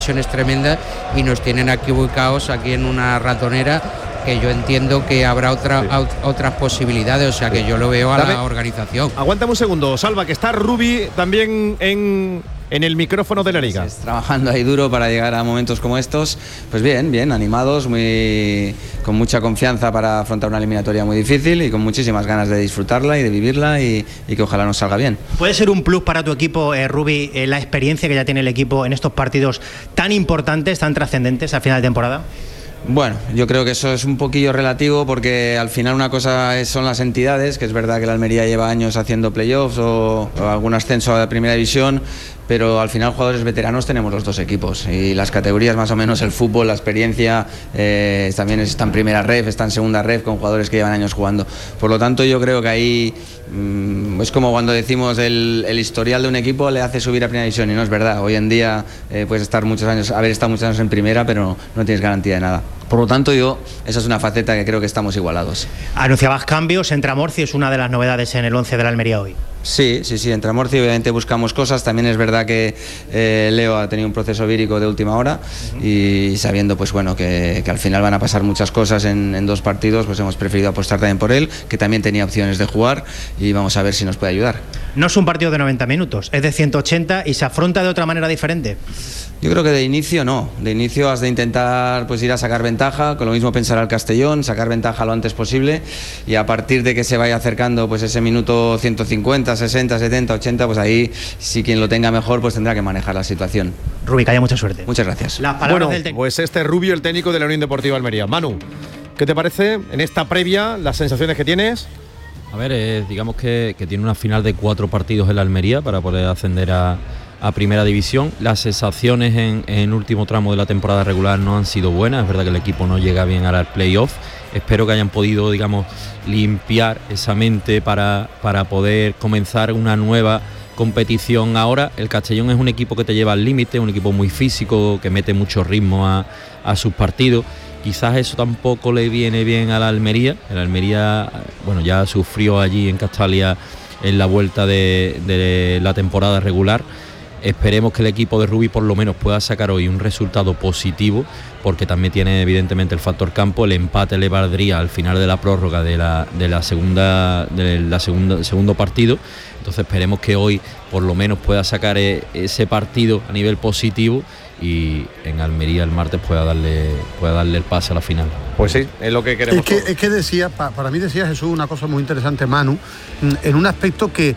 tremendas y nos tienen aquí ubicados aquí en una ratonera que yo entiendo que habrá otras posibilidades, o sea que yo lo veo a la organización. Aguántame un segundo, Salva, que está Rubi también en el micrófono de la liga. Trabajando ahí duro para llegar a momentos como estos, pues bien, animados, con mucha confianza para afrontar una eliminatoria muy difícil y con muchísimas ganas de disfrutarla y de vivirla y que ojalá nos salga bien. ¿Puede ser un plus para tu equipo, Rubi, la experiencia que ya tiene el equipo en estos partidos tan importantes, tan trascendentes al final de temporada? Bueno, yo creo que eso es un poquillo relativo porque al final una cosa son las entidades, que es verdad que la Almería lleva años haciendo playoffs o algún ascenso a la primera división, pero al final jugadores veteranos tenemos los dos equipos y las categorías más o menos, el fútbol, la experiencia, también está en primera ref, está en segunda ref con jugadores que llevan años jugando. Por lo tanto yo creo que ahí es como cuando decimos el historial de un equipo le hace subir a primera división y no es verdad. Hoy en día puedes estar haber estado muchos años en primera, pero no tienes garantía de nada. Por lo tanto, esa es una faceta que creo que estamos igualados. Anunciabas cambios, entra Morci, es una de las novedades en el 11 de la Almería hoy. Sí, entra Morci, obviamente buscamos cosas, también es verdad que Leo ha tenido un proceso vírico de última hora y sabiendo pues bueno que al final van a pasar muchas cosas en 2 partidos, pues hemos preferido apostar también por él, que también tenía opciones de jugar y vamos a ver si nos puede ayudar. No es un partido de 90 minutos, es de 180 y se afronta de otra manera diferente. Yo creo que de inicio no, de inicio has de intentar pues ir a sacar ventaja, con lo mismo pensar al Castellón, sacar ventaja lo antes posible y a partir de que se vaya acercando pues ese minuto 150, 60, 70, 80, pues ahí si quien lo tenga mejor pues tendrá que manejar la situación. Rubi, que haya mucha suerte. Muchas gracias. Las palabras del técnico. Pues Rubio, el técnico de la Unión Deportiva Almería. Manu, ¿qué te parece en esta previa, las sensaciones que tienes? A ver, digamos que tiene una final de 4 partidos en la Almería para poder ascender a primera división. Las sensaciones en último tramo de la temporada regular no han sido buenas, es verdad que el equipo no llega bien al playoff. Espero que hayan podido, digamos, limpiar esa mente para poder comenzar una nueva competición ahora. El Castellón es un equipo que te lleva al límite, un equipo muy físico, que mete mucho ritmo a sus partidos. Quizás eso tampoco le viene bien a la Almería. El Almería, bueno, ya sufrió allí en Castalia en la vuelta de la temporada regular. Esperemos que el equipo de Rubi por lo menos pueda sacar hoy un resultado positivo, porque también tiene evidentemente el factor campo. El empate le valdría al final de la prórroga del segundo partido. Entonces esperemos que hoy por lo menos pueda sacar ese partido a nivel positivo y en Almería el martes pueda darle el pase a la final. Pues sí, es lo que queremos. Es que decía, para mí decía Jesús una cosa muy interesante, Manu, en un aspecto que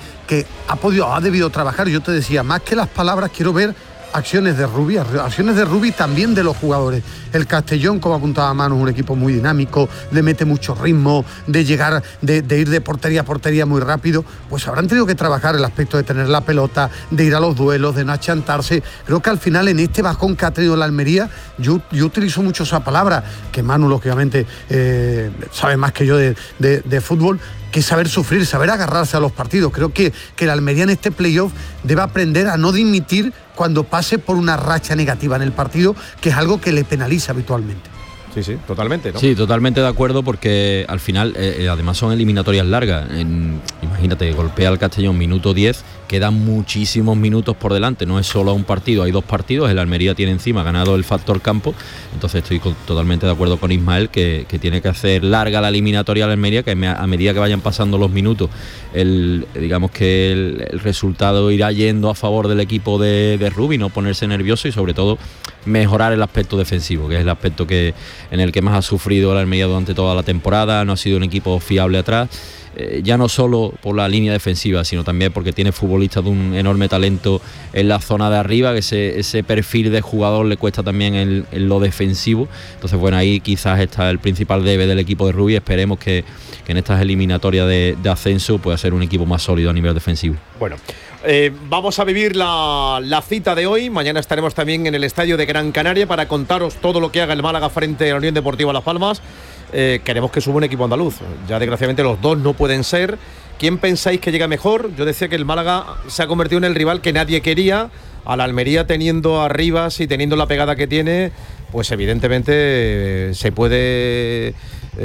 ha debido trabajar. Yo te decía, más que las palabras, quiero ver acciones de Rubi también de los jugadores. El Castellón, como apuntaba Manu, es un equipo muy dinámico, le mete mucho ritmo, de llegar, de ir de portería a portería muy rápido. Pues habrán tenido que trabajar el aspecto de tener la pelota, de ir a los duelos, de no achantarse. Creo que al final, en este bajón que ha tenido la Almería, yo utilizo mucho esa palabra, que Manu lógicamente sabe más que yo de fútbol, que saber sufrir, saber agarrarse a los partidos. Creo que la Almería en este playoff debe aprender a no dimitir cuando pase por una racha negativa en el partido, que es algo que le penaliza habitualmente. Sí, totalmente, ¿no? Sí, totalmente de acuerdo, porque al final, además son eliminatorias largas. Imagínate, golpea al Castellón minuto 10, quedan muchísimos minutos por delante, no es solo un partido, hay 2 partidos, el Almería tiene encima ganado el factor campo, entonces estoy totalmente de acuerdo con Ismael que tiene que hacer larga la eliminatoria a la Almería, que a medida que vayan pasando los minutos, digamos que el resultado irá yendo a favor del equipo de Rubi, no ponerse nervioso y sobre todo mejorar el aspecto defensivo, que es el aspecto en el que más ha sufrido la Almería durante toda la temporada. No ha sido un equipo fiable atrás, ya no solo por la línea defensiva, sino también porque tiene futbolistas de un enorme talento en la zona de arriba, que ese perfil de jugador le cuesta también en lo defensivo. Entonces, bueno, ahí quizás está el principal debe del equipo de Rubi. Esperemos que en estas eliminatorias de ascenso pueda ser un equipo más sólido a nivel defensivo. Bueno, vamos a vivir la cita de hoy. Mañana estaremos también en el estadio de Gran Canaria para contaros todo lo que haga el Málaga frente a la Unión Deportiva Las Palmas. Queremos que suba un equipo andaluz. Ya desgraciadamente los dos no pueden ser. ¿Quién pensáis que llega mejor? Yo decía que el Málaga se ha convertido en el rival que nadie quería. A la Almería, teniendo a Rivas y teniendo la pegada que tiene, pues evidentemente se puede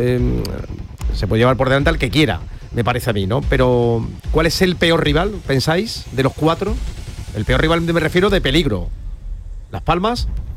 llevar por delante al que quiera, me parece a mí, ¿no? Pero ¿cuál es el peor rival, pensáis, de los 4? El peor rival me refiero de peligro. ¿Las Palmas?